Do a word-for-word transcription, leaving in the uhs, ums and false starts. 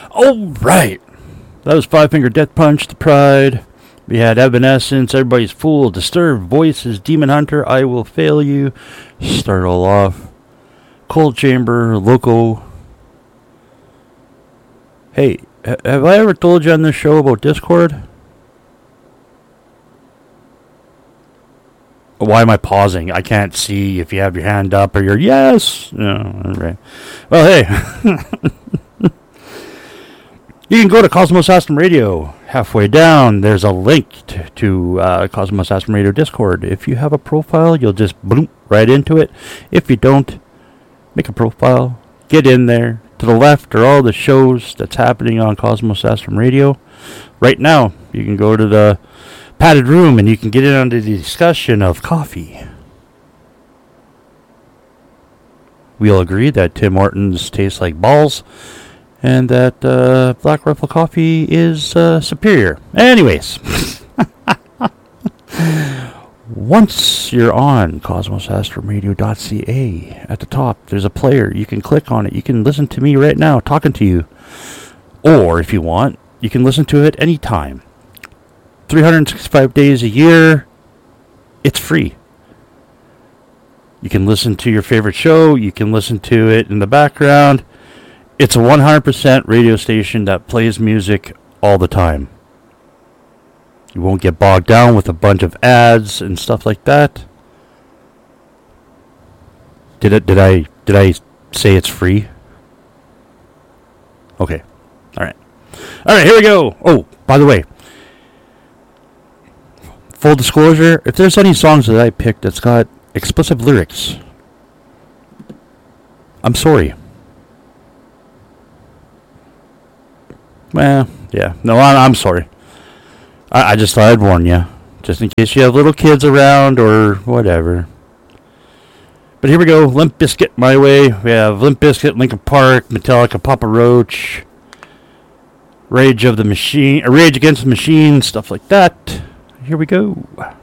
All right. That was Five Finger Death Punch, The Pride. We had Evanescence, Everybody's Fool, Disturbed Voices, Demon Hunter, I Will Fail You. Start all off. Cold Chamber, Loco. Hey, ha- have I ever told you on this show about Discord? Why am I pausing? I can't see if you have your hand up or you're yes. No, all right. Well, hey. You can go to Cosmos Aston Radio. Halfway down, there's a link to, to uh, Cosmos Aston Radio Discord. If you have a profile, you'll just bloop right into it. If you don't, make a profile. Get in there. To the left are all the shows that's happening on Cosmos Aston Radio. Right now, you can go to the padded room and you can get in on the discussion of coffee. We'll agree that Tim Hortons tastes like balls and that uh, Black Rifle coffee is uh, superior. Anyways, once you're on cosmos astrum radio dot c a, at the top there's a player. You can click on it. You can listen to me right now talking to you. Or if you want, you can listen to it anytime. three hundred sixty-five days a year, it's free. You can listen to your favorite show. You can listen to it in the background. It's a one hundred percent radio station that plays music all the time. You won't get bogged down with a bunch of ads and stuff like that. Did it? Did I? Did I say it's free? Okay. All right. All right. Here we go. Oh, by the way. Full disclosure, if there's any songs that I picked that's got explicit lyrics, I'm sorry. Well, yeah. No, I, I'm sorry. I, I just thought I'd warn you. Just in case you have little kids around or whatever. But here we go. Limp Bizkit, My Way. We have Limp Bizkit, Linkin Park, Metallica, Papa Roach, Rage of the Machine, uh, Rage Against the Machine, stuff like that. Here we go.